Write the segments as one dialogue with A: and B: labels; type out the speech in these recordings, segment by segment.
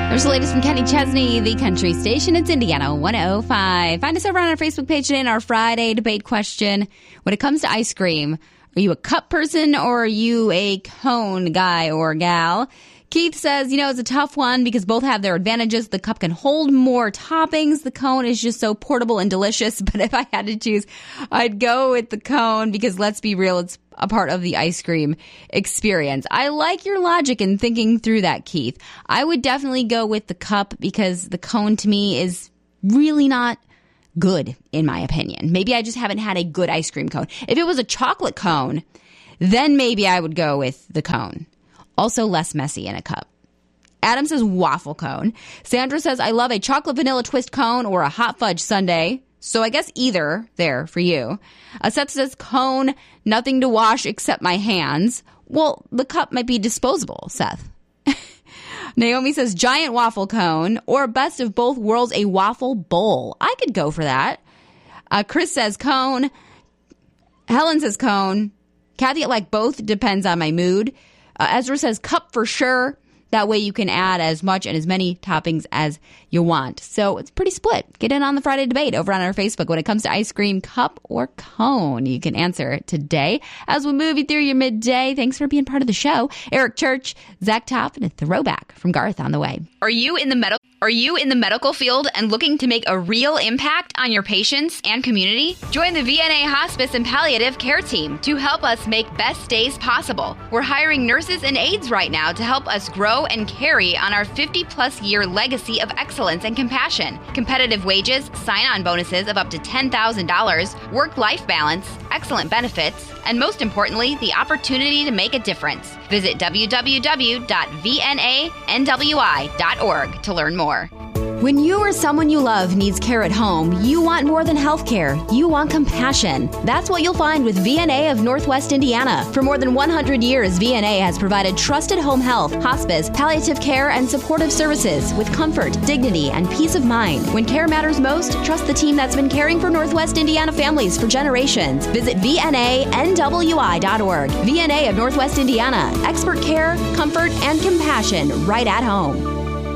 A: There's the latest from Kenny Chesney, the country station. It's Indiana 105. Find us over on our Facebook page today in our Friday debate question. When it comes to ice cream, are you a cup person or are you a cone guy or gal? Keith says, it's a tough one because both have their advantages. The cup can hold more toppings. The cone is just so portable and delicious. But if I had to choose, I'd go with the cone because let's be real, it's a part of the ice cream experience. I like your logic in thinking through that, Keith. I would definitely go with the cup because the cone to me is really not good, in my opinion. Maybe I just haven't had a good ice cream cone. If it was a chocolate cone, then maybe I would go with the cone. Also less messy in a cup. Adam says waffle cone. Sandra says, I love a chocolate vanilla twist cone or a hot fudge sundae. So I guess either there for you. Seth says cone, nothing to wash except my hands. Well, the cup might be disposable, Seth. Naomi says giant waffle cone or best of both worlds, a waffle bowl. I could go for that. Chris says cone. Helen says cone. Kathy, I like both. Depends on my mood. Ezra says cup for sure. That way you can add as much and as many toppings as you want. So it's pretty split. Get in on the Friday debate over on our Facebook. When it comes to ice cream, cup or cone, you can answer it today. As we move you through your midday, thanks for being part of the show. Eric Church, Zach Top, and a throwback from Garth on the way.
B: Are you in the medical field and looking to make a real impact on your patients and community? Join the VNA Hospice and Palliative Care team to help us make best days possible. We're hiring nurses and aides right now to help us grow and carry on our 50-plus year legacy of excellence and compassion. Competitive wages, sign-on bonuses of up to $10,000, work-life balance, excellent benefits, and most importantly, the opportunity to make a difference. Visit www.vnanwi.org to learn more.
A: When you or someone you love needs care at home, you want more than health care. You want compassion. That's what you'll find with VNA of Northwest Indiana. For more than 100 years, VNA has provided trusted home health, hospice, palliative care, and supportive services with comfort, dignity, and peace of mind. When care matters most, trust the team that's been caring for Northwest Indiana families for generations. Visit VNANWI.org. VNA of Northwest Indiana. Expert care, comfort, and compassion right at home.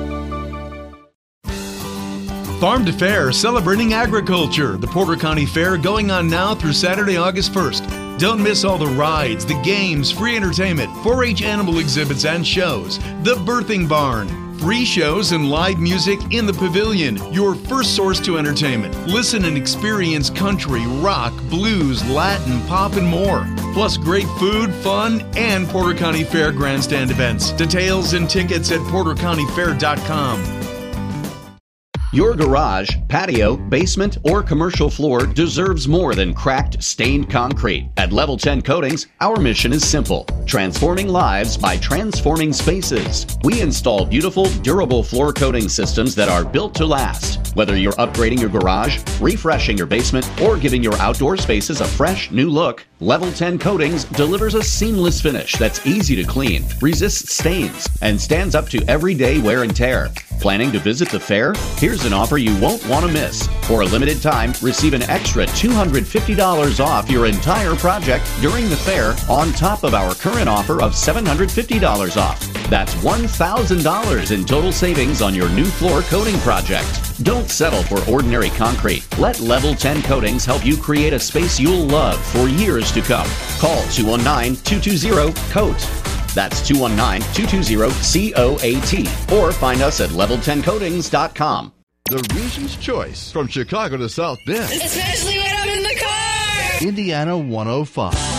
C: Farm to Fair, celebrating agriculture. The Porter County Fair going on now through Saturday, August 1st. Don't miss all the rides, the games, free entertainment, 4-H animal exhibits and shows, the birthing barn, free shows and live music in the pavilion, your first source to entertainment. Listen and experience country, rock, blues, Latin, pop, and more. Plus great food, fun, and Porter County Fair grandstand events. Details and tickets at portercountyfair.com.
D: Your garage, patio, basement, or commercial floor deserves more than cracked, stained concrete. At Level 10 Coatings, our mission is simple: transforming lives by transforming spaces. We install beautiful, durable floor coating systems that are built to last. Whether you're upgrading your garage, refreshing your basement, or giving your outdoor spaces a fresh, new look, Level 10 Coatings delivers a seamless finish that's easy to clean, resists stains, and stands up to everyday wear and tear. Planning to visit the fair? Here's an offer you won't want to miss. For a limited time, receive an extra $250 off your entire project during the fair on top of our current offer of $750 off. That's $1,000 in total savings on your new floor coating project. Don't settle for ordinary concrete. Let Level 10 Coatings help you create a space you'll love for years to come. Call 219-220-COAT. That's 219-220-COAT. Or find us at level10coatings.com.
E: The Reason's Choice from Chicago to South Bend.
F: Especially when I'm in the car.
E: Indiana 105.